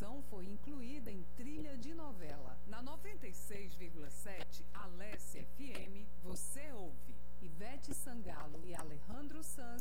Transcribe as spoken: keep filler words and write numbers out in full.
canção foi incluída em trilha de novela. Na noventa e seis vírgula sete Alessia F M, você ouve Ivete Sangalo e Alejandro Sanz.